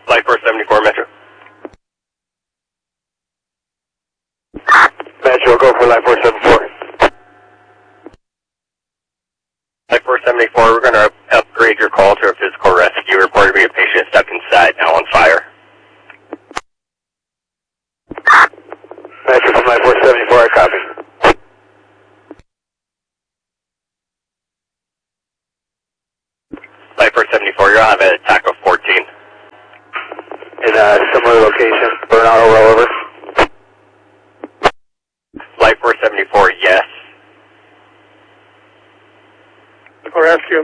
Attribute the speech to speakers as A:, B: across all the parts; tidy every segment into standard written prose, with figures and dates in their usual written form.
A: Flight 474 Metro.
B: Metro, go for Light 474.
A: Flight 474, we're going to upgrade your call to a physical rescue. Reported to be a patient stuck inside, now on fire.
B: Metro from Light 474, I copy.
A: Flight 474, you'll have an attack of 14.
B: In a similar location, burnout over.
A: Flight 474, yes.
B: For rescue.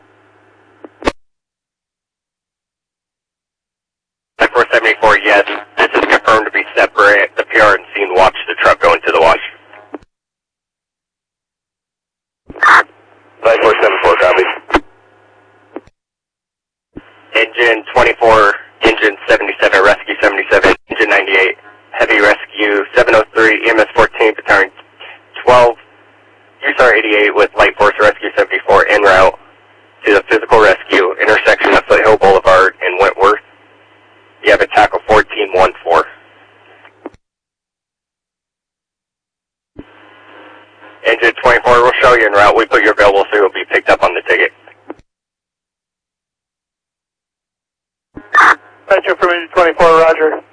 A: Flight 474, yes. This is confirmed to be separate. The PR and scene watch the truck go into the wash.
B: Flight 474, copy.
A: Engine 24, engine 77, rescue 77, engine 98, heavy rescue 703, EMS 14, battalion 12, USAR 88 with Light Force Rescue 74 en route to the physical rescue intersection of Foothill Boulevard in Wentworth. You have a tackle 1414. Engine 24 will show you en route. We put your available so you'll be picked up on the ticket.
B: Metro from engine 24, roger.